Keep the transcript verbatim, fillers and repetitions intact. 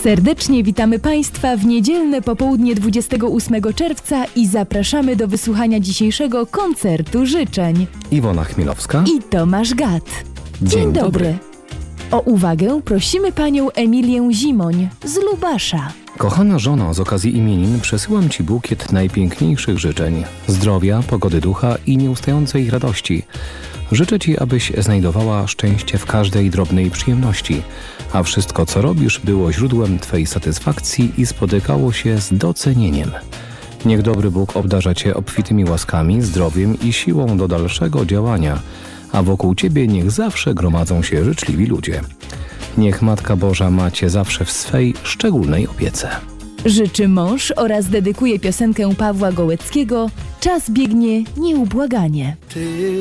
Serdecznie witamy Państwa w niedzielne popołudnie dwudziestego ósmego czerwca i zapraszamy do wysłuchania dzisiejszego koncertu życzeń. Iwona Chmielowska i Tomasz Gat. Dzień, Dzień dobry. dobry. O uwagę prosimy panią Emilię Zimoń z Lubasza. Kochana żono, z okazji imienin przesyłam Ci bukiet najpiękniejszych życzeń, zdrowia, pogody ducha i nieustającej radości. Życzę Ci, abyś znajdowała szczęście w każdej drobnej przyjemności, a wszystko, co robisz, było źródłem Twej satysfakcji i spotykało się z docenieniem. Niech dobry Bóg obdarza Cię obfitymi łaskami, zdrowiem i siłą do dalszego działania, a wokół Ciebie niech zawsze gromadzą się życzliwi ludzie. Niech Matka Boża ma Cię zawsze w swej szczególnej opiece. Życzy mąż oraz dedykuje piosenkę Pawła Gołeckiego „Czas biegnie nieubłaganie”. Ty